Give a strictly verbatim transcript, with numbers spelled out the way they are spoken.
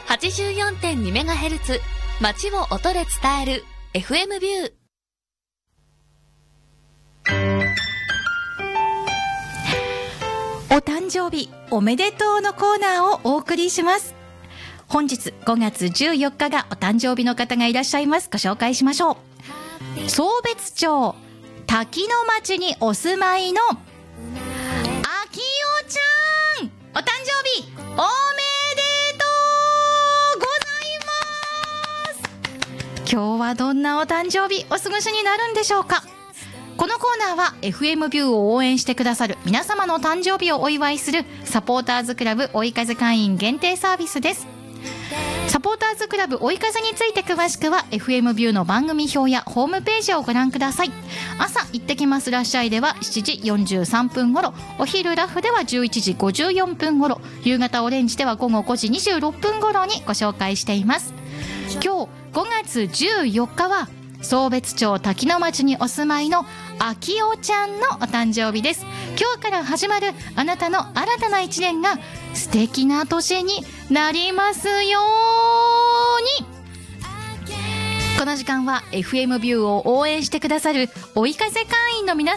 はちじゅうよんてんにメガヘルツ 街を音で伝える エフエム ビュー。 お誕生日おめでとうのコーナーをお送りします。本日ごがつじゅうよっかがお誕生日の方がいらっしゃいます。ご紹介しましょう。壮瞥町滝の町にお住まいのあきおちゃん、お誕生日おめでとうございます。今日はどんなお誕生日お過ごしになるんでしょうか。このコーナーは エフエム ビューを応援してくださる皆様の誕生日をお祝いするサポーターズクラブ追い風会員限定サービスです。サポーターズクラブ追い風について詳しくは エフエム ビューの番組表やホームページをご覧ください。朝行ってきますらっしゃいではしちじよんじゅうさんぷん頃、お昼ラフではじゅういちじごじゅうよんぷん頃、夕方オレンジでは午後ごじにじゅうろっぷん頃にご紹介しています。今日ごがつじゅうよっかは壮瞥町滝の町にお住まいのあきおちゃんのお誕生日です。今日から始まるあなたの新たな一年が素敵な年になりますように。この時間は エフエム ビューを応援してくださる追い風会員の皆